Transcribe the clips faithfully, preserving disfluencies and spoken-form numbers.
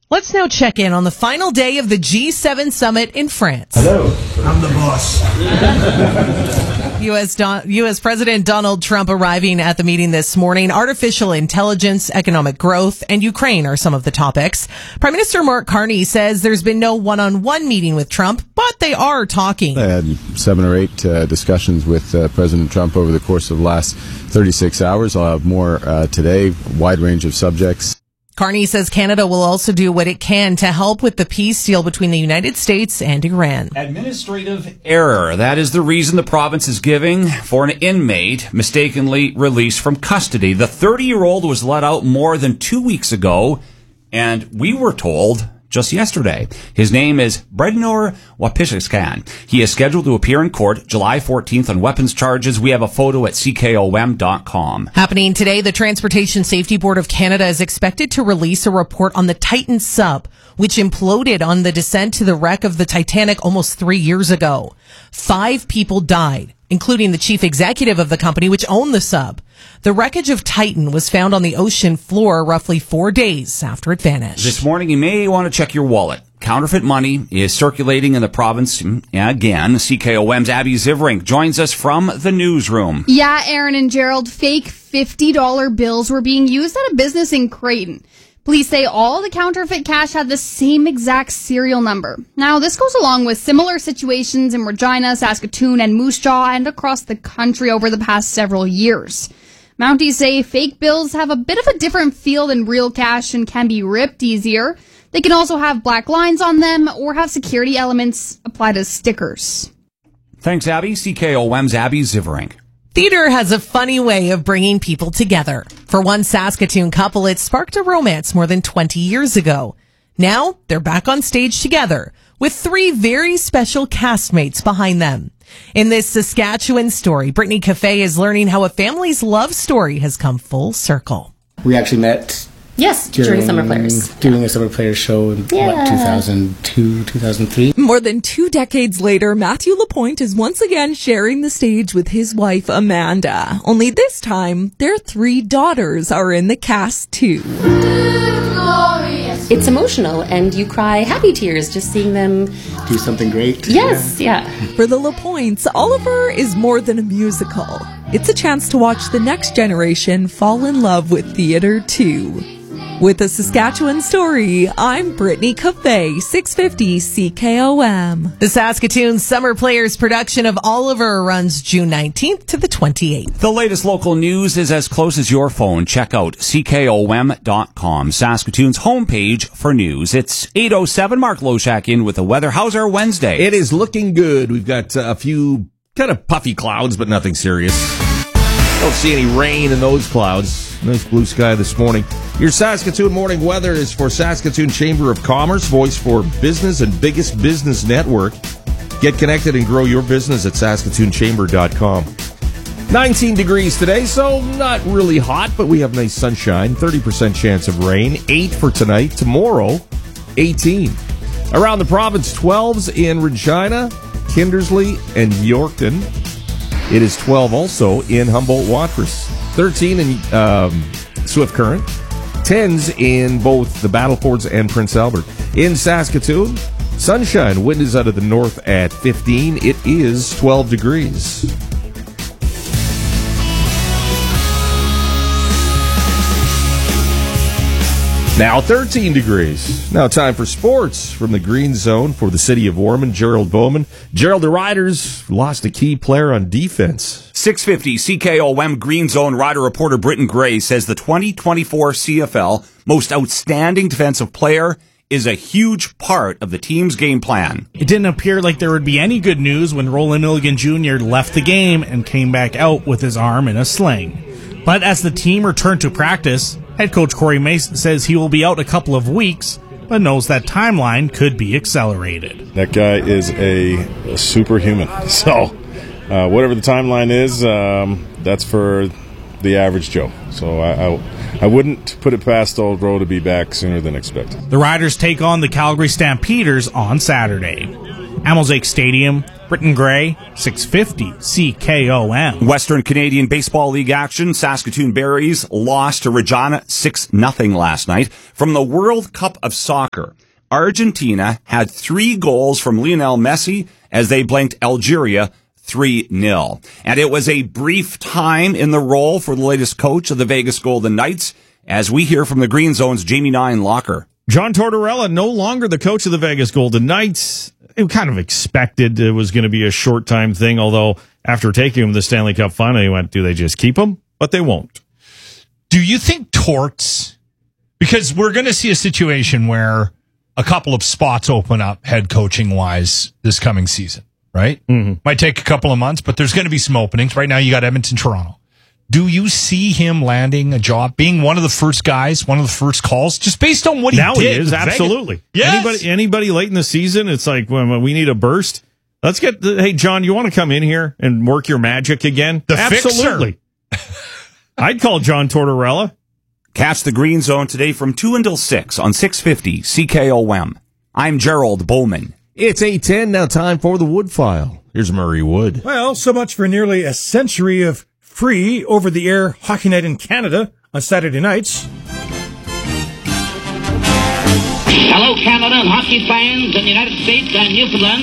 Let's now check in on the final day of the G seven summit in France. Hello, I'm the boss. U S Don- U S President Donald Trump arriving at the meeting this morning. Artificial intelligence, economic growth, and Ukraine are some of the topics. Prime Minister Mark Carney says there's been no one-on-one meeting with Trump, but they are talking. I had seven or eight uh, discussions with uh, President Trump over the course of the last thirty-six hours. I'll have more uh, today, wide range of subjects. Carney says Canada will also do what it can to help with the peace deal between the United States and Iran. Administrative error. That is the reason the province is giving for an inmate mistakenly released from custody. The thirty-year-old was let out more than two weeks ago, and we were told just yesterday. His name is Brednor Wapiskan. He is scheduled to appear in court July fourteenth on weapons charges. We have a photo at C K O M dot com. Happening today, the Transportation Safety Board of Canada is expected to release a report on the Titan sub, which imploded on the descent to the wreck of the Titanic almost three years ago. Five people died, including the chief executive of the company, which owned the sub. The wreckage of Titan was found on the ocean floor roughly four days after it vanished. This morning, you may want to check your wallet. Counterfeit money is circulating in the province again. C K O M's Abby Zivrink joins us from the newsroom. Yeah, Aaron and Gerald, fake fifty dollar bills were being used at a business in Creighton. Police say all the counterfeit cash had the same exact serial number. Now, this goes along with similar situations in Regina, Saskatoon, and Moose Jaw, and across the country over the past several years. Mounties say fake bills have a bit of a different feel than real cash and can be ripped easier. They can also have black lines on them or have security elements applied as stickers. Thanks, Abby. C K O M's Abby Zivrink. Theater has a funny way of bringing people together. For one Saskatoon couple, it sparked a romance more than twenty years ago. Now, they're back on stage together with three very special castmates behind them. In this Saskatchewan story, Brittany Cafe is learning how a family's love story has come full circle. We actually met Yes, during, during Summer Players. Doing a Summer Players show in, yeah. what, two thousand two, two thousand three? More than two decades later, Matthew Lapointe is once again sharing the stage with his wife, Amanda. Only this time, their three daughters are in the cast, too. It's emotional, and you cry happy tears just seeing them do something great. Yes, yeah. yeah. For the Lapointes, Oliver is more than a musical. It's a chance to watch the next generation fall in love with theater, too. With a Saskatchewan story, I'm Brittany Cafe, six fifty C K O M. The Saskatoon Summer Players production of Oliver runs June nineteenth to the twenty-eighth. The latest local news is as close as your phone. Check out C K O M dot com, Saskatoon's homepage for news. It's eight oh seven. Mark Loshak in with the weather. How's our Wednesday? It is looking good. We've got uh, a few kind of puffy clouds, but nothing serious. Don't see any rain in those clouds. Nice blue sky this morning. Your Saskatoon morning weather is for Saskatoon Chamber of Commerce, voice for business and biggest business network. Get connected and grow your business at Saskatoon Chamber dot com. nineteen degrees today, so not really hot, but we have nice sunshine. thirty percent chance of rain. eight for tonight. Tomorrow, eighteen. Around the province, twelves in Regina, Kindersley, and Yorkton. It is twelve also in Humboldt-Watrous. thirteen in um, Swift Current. tens in both the Battlefords and Prince Albert. In Saskatoon, sunshine. Wind is out of the north at fifteen. It is twelve degrees. Now thirteen degrees. Now time for sports from the Green Zone for the city of Ormond. Gerald Bowman. Gerald, the Riders lost a key player on defense. six fifty C K O M Green Zone Rider reporter Britton Gray says the twenty twenty-four C F L most outstanding defensive player is a huge part of the team's game plan. It didn't appear like there would be any good news when Roland Milligan Junior left the game and came back out with his arm in a sling. But as the team returned to practice, head coach Corey Mason says he will be out a couple of weeks, but knows that timeline could be accelerated. That guy is a, a superhuman. So uh, whatever the timeline is, um, that's for the average Joe. So I, I, I wouldn't put it past Old Rowe to be back sooner than expected. The Riders take on the Calgary Stampeders on Saturday. Amosake Stadium Britton Gray, six fifty C K O M. Western Canadian Baseball League action. Saskatoon Berries lost to Regina six nothing last night. From the World Cup of Soccer, Argentina had three goals from Lionel Messi as they blanked Algeria three nil. And it was a brief time in the role for the latest coach of the Vegas Golden Knights, as we hear from the Green Zone's Jamie Nine Locker. John Tortorella, no longer the coach of the Vegas Golden Knights. It kind of expected it was going to be a short-time thing, although after taking him to the Stanley Cup final, he went, do they just keep him? But they won't. Do you think Torts, because we're going to see a situation where a couple of spots open up head coaching-wise this coming season, right? Mm-hmm. Might take a couple of months, but there's going to be some openings. Right now you got Edmonton, Toronto. Do you see him landing a job, being one of the first guys, one of the first calls, just based on what he now did? Now he is, absolutely. Yes. Anybody, anybody late in the season, it's like, when we need a burst. Let's get, the, hey, John, you want to come in here and work your magic again? The absolutely. I'd call John Tortorella. Catch the Green Zone today from two until six on six fifty C K O M. I'm Gerald Bowman. It's eight ten, now time for the Wood File. Here's Murray Wood. Well, so much for nearly a century of free over-the-air Hockey Night in Canada on Saturday nights. Hello, Canada and hockey fans in the United States and Newfoundland.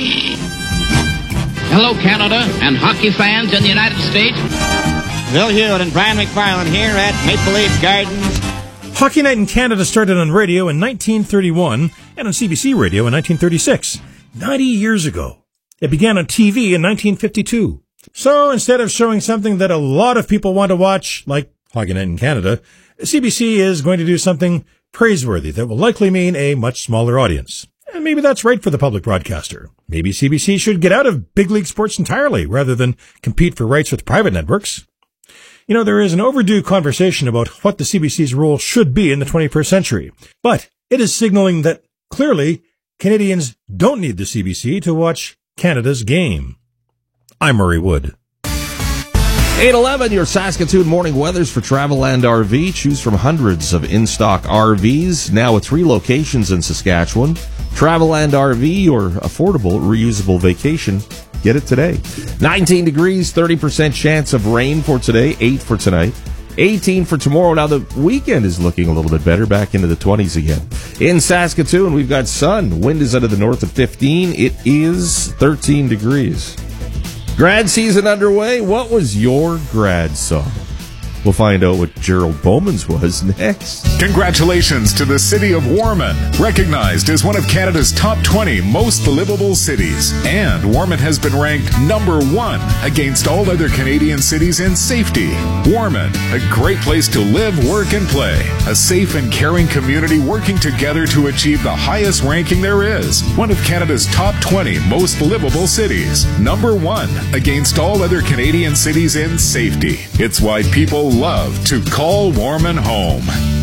Hello, Canada and hockey fans in the United States. Bill Hewitt and Brian McFarland here at Maple Leaf Gardens. Hockey Night in Canada started on radio in nineteen thirty-one and on C B C Radio in nineteen thirty-six, ninety years ago. It began on T V in nineteen fifty-two. So instead of showing something that a lot of people want to watch, like Hockey Night in Canada, C B C is going to do something praiseworthy that will likely mean a much smaller audience. And maybe that's right for the public broadcaster. Maybe C B C should get out of big league sports entirely rather than compete for rights with private networks. You know, there is an overdue conversation about what the C B C's role should be in the twenty-first century, but it is signaling that clearly Canadians don't need the C B C to watch Canada's game. I'm Murray Wood. eight eleven, your Saskatoon morning weathers for Travelland R V. Choose from hundreds of in-stock R Vs, now with three locations in Saskatchewan. Travelland R V, your affordable, reusable vacation. Get it today. nineteen degrees, thirty percent chance of rain for today, eight for tonight. eighteen for tomorrow. Now, the weekend is looking a little bit better, back into the twenties again. In Saskatoon, we've got sun. Wind is out of the north at fifteen. It is thirteen degrees. Grad season underway. What was your grad song? We'll find out what Gerald Bowman's was next. Congratulations to the city of Warman, recognized as one of Canada's top twenty most livable cities. And Warman has been ranked number one against all other Canadian cities in safety. Warman, a great place to live, work, and play. A safe and caring community working together to achieve the highest ranking there is. One of Canada's top twenty most livable cities. Number one against all other Canadian cities in safety. It's why people love to call Warman home.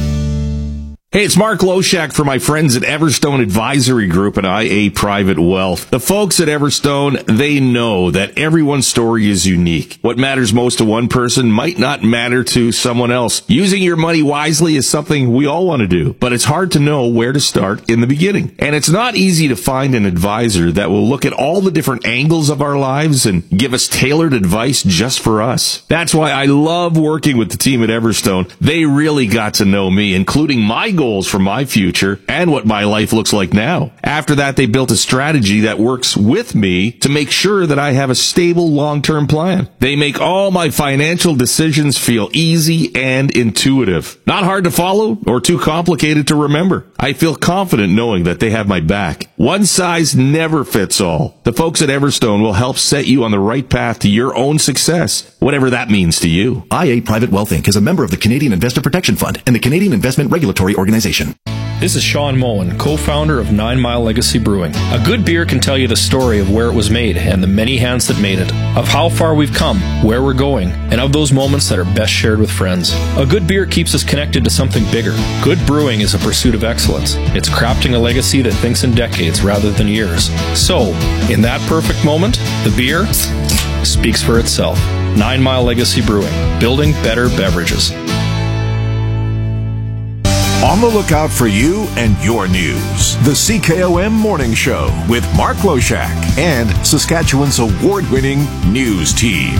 Hey, it's Mark Loshak for my friends at Everstone Advisory Group and I A Private Wealth. The folks at Everstone, they know that everyone's story is unique. What matters most to one person might not matter to someone else. Using your money wisely is something we all want to do, but it's hard to know where to start in the beginning. And it's not easy to find an advisor that will look at all the different angles of our lives and give us tailored advice just for us. That's why I love working with the team at Everstone. They really got to know me, including my goals goals for my future and what my life looks like now. After that, they built a strategy that works with me to make sure that I have a stable long-term plan. They make all my financial decisions feel easy and intuitive. Not hard to follow or too complicated to remember. I feel confident knowing that they have my back. One size never fits all. The folks at Everstone will help set you on the right path to your own success, whatever that means to you. I A Private Wealth Incorporated is a member of the Canadian Investor Protection Fund and the Canadian Investment Regulatory Organization. This is Sean Moen, co-founder of Nine Mile Legacy Brewing. A good beer can tell you the story of where it was made and the many hands that made it, of how far we've come, where we're going, and of those moments that are best shared with friends. A good beer keeps us connected to something bigger. Good brewing is a pursuit of excellence. It's crafting a legacy that thinks in decades rather than years. So, in that perfect moment, the beer speaks for itself. Nine Mile Legacy Brewing, building better beverages. On the lookout for you and your news. The C K O M Morning Show with Mark Loshak and Saskatchewan's award-winning news team.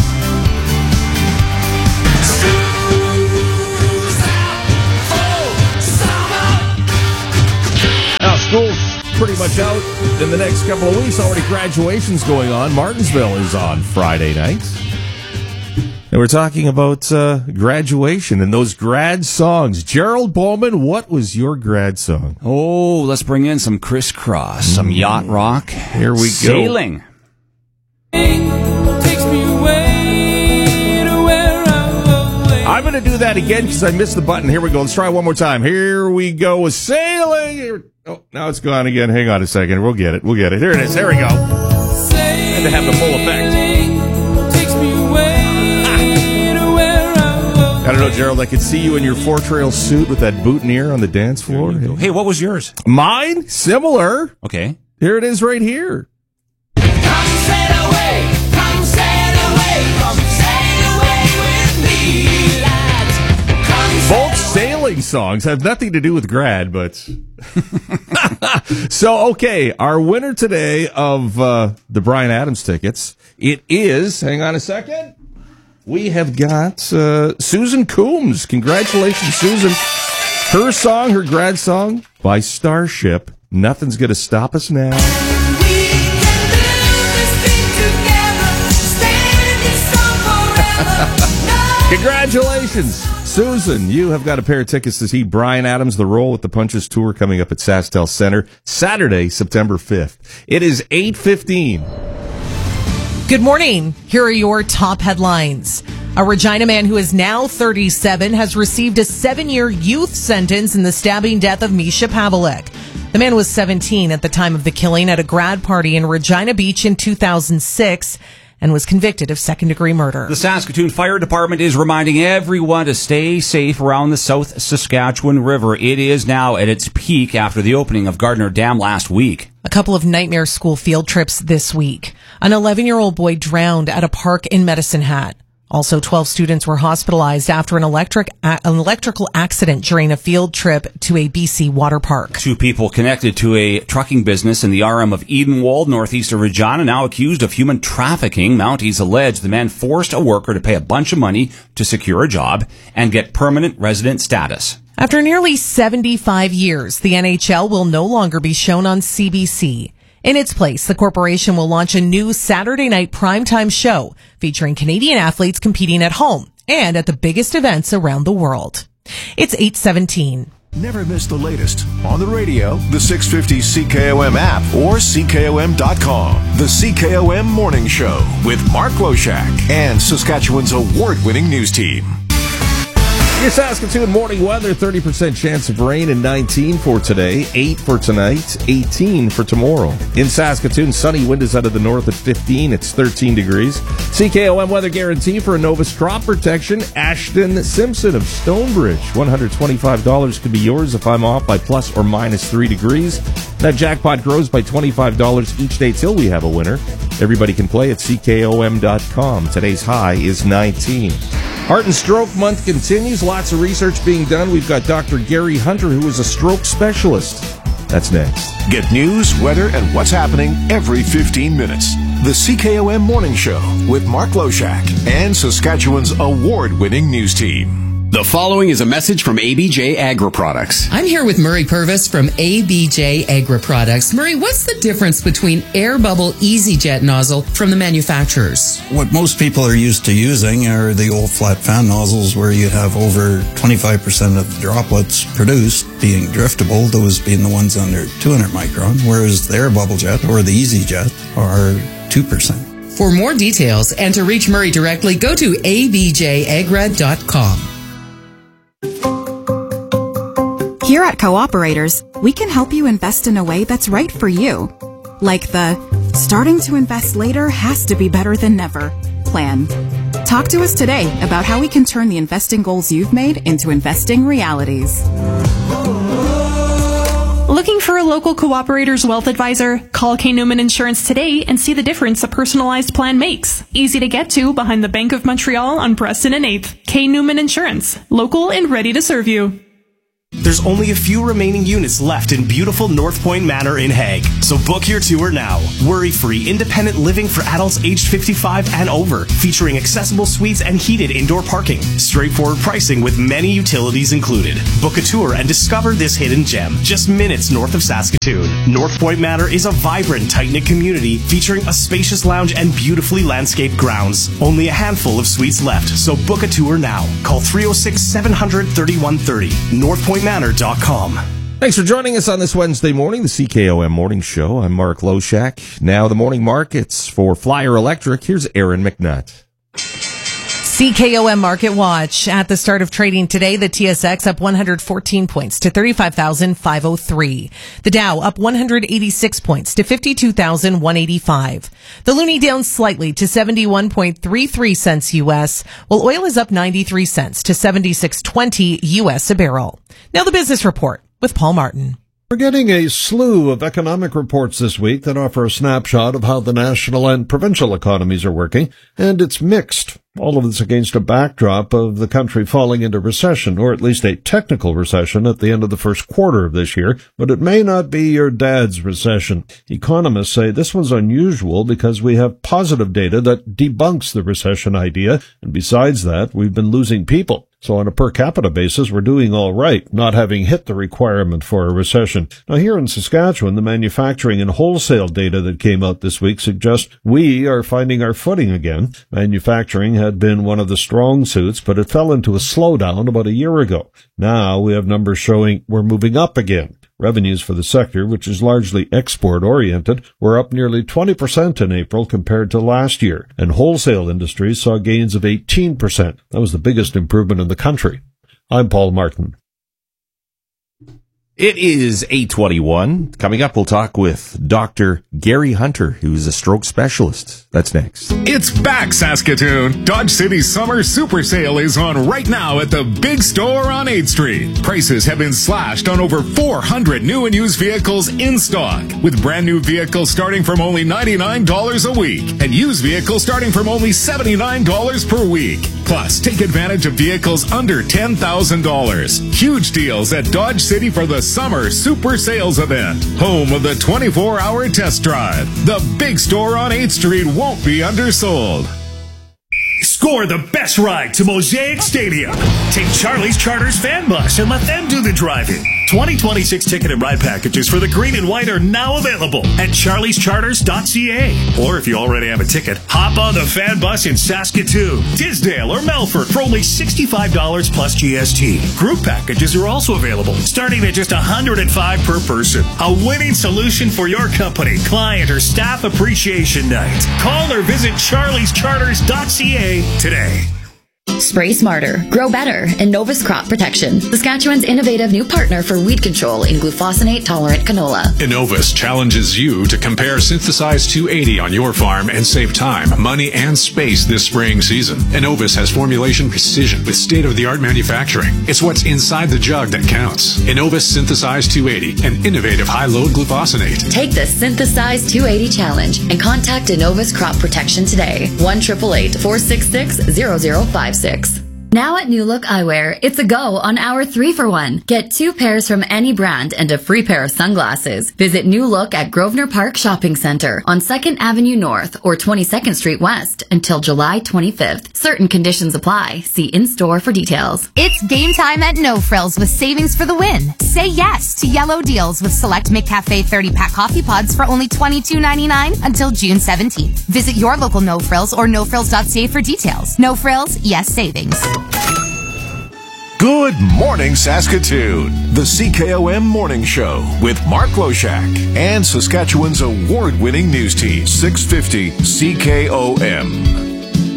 Now, school's pretty much out in the next couple of weeks. Already graduation's going on. Martinsville is on Friday night. And we're talking about uh, graduation and those grad songs. Gerald Bowman, what was your grad song? Oh, let's bring in some crisscross, some Mm. yacht rock. Here we go. Sailing. Takes me away to where I'm away. I'm going to do that again because I missed the button. Here we go. Let's try it one more time. Here we go with sailing. Here. Oh, now it's gone again. Hang on a second. We'll get it. We'll get it. Here it is. There we go. Had to have the full effect. Takes me away to where I'm I don't know, Gerald. I could see you in your Four Trail suit with that boutonniere on the dance floor. Hey, what was yours? Mine? Similar. Okay. Here it is right here. Come sail away, come sail away, come sail away with me, lads. Come Both sailing songs have nothing to do with grad, but... So, okay, our winner today of uh, the Bryan Adams tickets, it is, hang on a second, we have got uh, Susan Coombs. Congratulations, Susan. Her song, her grad song by Starship, Nothing's Gonna Stop Us Now. Congratulations, Susan. You have got a pair of tickets to see Bryan Adams, The Roll with the Punches tour coming up at SaskTel Center Saturday, September fifth. It is eight fifteen. Good morning. Here are your top headlines. A Regina man who is now thirty-seven has received a seven-year youth sentence in the stabbing death of Misha Pavlik. The man was seventeen at the time of the killing at a grad party in Regina Beach in two thousand six and was convicted of second-degree murder. The Saskatoon Fire Department is reminding everyone to stay safe around the South Saskatchewan River. It is now at its peak after the opening of Gardner Dam last week. A couple of nightmare school field trips this week. An eleven-year-old boy drowned at a park in Medicine Hat. Also, twelve students were hospitalized after an electric an electrical accident during a field trip to a B C water park. Two people connected to a trucking business in the R M of Edenwald, northeast of Regina, now accused of human trafficking. Mounties allege the man forced a worker to pay a bunch of money to secure a job and get permanent resident status. After nearly seventy-five years, the N H L will no longer be shown on C B C. In its place, the corporation will launch a new Saturday night primetime show featuring Canadian athletes competing at home and at the biggest events around the world. It's eight seventeen. Never miss the latest on the radio, the six fifty C K O M app, or C K O M dot com. The C K O M Morning Show with Mark Loshak and Saskatchewan's award-winning news team. Your Saskatoon morning weather, thirty percent chance of rain and nineteen for today, eight for tonight, eighteen for tomorrow. In Saskatoon, sunny winds out of the north at fifteen, it's thirteen degrees. C K O M weather guarantee for Innovus crop protection. Ashton Simpson of Stonebridge, one hundred twenty-five dollars could be yours if I'm off by plus or minus three degrees. That jackpot grows by twenty-five dollars each day till we have a winner. Everybody can play at C K O M dot com. Today's high is nineteen. Heart and Stroke Month continues. Lots of research being done. We've got Doctor Gary Hunter, who is a stroke specialist. That's next. Get news, weather, and what's happening every fifteen minutes. The C K O M Morning Show with Mark Loshak and Saskatchewan's award-winning news team. The following is a message from A B J Agri Products. I'm here with Murray Purvis from A B J Agri Products. Murray, what's the difference between Air Bubble EasyJet nozzle from the manufacturers? What most people are used to using are the old flat fan nozzles where you have over twenty-five percent of the droplets produced being driftable, those being the ones under two hundred micron, whereas the Air Bubble Jet or the EasyJet are two percent. For more details and to reach Murray directly, go to A B J agra dot com. Here at Cooperators, we can help you invest in a way that's right for you. Like the starting to invest later has to be better than never plan. Talk to us today about how we can turn the investing goals you've made into investing realities. Looking for a local Cooperators wealth advisor? Call K. Newman Insurance today and see the difference a personalized plan makes. Easy to get to behind the Bank of Montreal on Preston and eighth. K. Newman Insurance. Local and ready to serve you. There's only a few remaining units left in beautiful North Point Manor in Hague, so book your tour now. Worry-free, independent living for adults aged fifty-five and over, featuring accessible suites and heated indoor parking. Straightforward pricing with many utilities included. Book a tour and discover this hidden gem, just minutes north of Saskatoon. North Point Manor is a vibrant, tight-knit community featuring a spacious lounge and beautifully landscaped grounds. Only a handful of suites left, so book a tour now. Call three oh six, seven hundred, thirty-one thirty. north point manor dot com. Thanks for joining us on this Wednesday morning, the C K O M Morning Show. I'm Mark Loshak. Now the morning markets for Flyer Electric. Here's Aaron McNutt. C K O M Market Watch. At the start of trading today, the T S X up one hundred fourteen points to thirty-five thousand five hundred three. The Dow up one hundred eighty-six points to fifty-two thousand one hundred eighty-five. The Loonie down slightly to seventy-one point three three cents U S, while oil is up ninety-three cents to seventy-six twenty U S a barrel. Now the business report with Paul Martin. We're getting a slew of economic reports this week that offer a snapshot of how the national and provincial economies are working, and it's mixed. All of this against a backdrop of the country falling into recession, or at least a technical recession at the end of the first quarter of this year, but it may not be your dad's recession. Economists say this was unusual because we have positive data that debunks the recession idea, and besides that, we've been losing people. So on a per capita basis, we're doing all right, not having hit the requirement for a recession. Now here in Saskatchewan, the manufacturing and wholesale data that came out this week suggests we are finding our footing again. Manufacturing had been one of the strong suits, but it fell into a slowdown about a year ago. Now we have numbers showing we're moving up again. Revenues for the sector, which is largely export-oriented, were up nearly twenty percent in April compared to last year, and wholesale industries saw gains of eighteen percent. That was the biggest improvement in the country. I'm Paul Martin. It is eight twenty-one. Coming up, we'll talk with Doctor Gary Hunter, who's a stroke specialist. That's next. It's back, Saskatoon. Dodge City's summer super sale is on right now at the big store on eighth Street. Prices have been slashed on over four hundred new and used vehicles in stock, with brand new vehicles starting from only ninety-nine dollars a week and used vehicles starting from only seventy-nine dollars per week. Plus, take advantage of vehicles under ten thousand dollars. Huge deals at Dodge City for the Summer Super Sales Event, home of the twenty-four hour test drive. The big store on eighth Street won't be undersold. Score the best ride to Mosaic Stadium. Take Charlie's Charters fan bus and let them do the driving. twenty twenty-six ticket and ride packages for the green and white are now available at charlies charters dot c a. Or if you already have a ticket, hop on the fan bus in Saskatoon, Tisdale, or Melfort for only sixty-five dollars plus G S T. Group packages are also available, starting at just one hundred five dollars per person. A winning solution for your company, client, or staff appreciation night. Call or visit charlies charters dot c a today. Spray smarter, grow better, and Novus Crop Protection, Saskatchewan's innovative new partner for weed control in glufosinate-tolerant canola. Innovus challenges you to compare Synthesize two eighty on your farm and save time, money, and space this spraying season. Innovus has formulation precision with state-of-the-art manufacturing. It's what's inside the jug that counts. Innovus Synthesize two eighty, an innovative high-load glufosinate. Take the Synthesize two eighty challenge and contact Innovus Crop Protection today. one eight eight eight, four six six, zero zero five six. Now at New Look Eyewear, it's a go on our three for one. Get two pairs from any brand and a free pair of sunglasses. Visit New Look at Grosvenor Park Shopping Center on second Avenue North or twenty-second Street West until July twenty-fifth. Certain conditions apply. See in-store for details. It's game time at No Frills with savings for the win. Say yes to yellow deals with select McCafe thirty pack coffee pods for only twenty-two ninety-nine until June seventeenth. Visit your local No Frills or no frills dot c a for details. No Frills, yes savings. Good morning, Saskatoon. The C K O M Morning Show with Mark Loshak and Saskatchewan's award-winning news team, six fifty C K O M.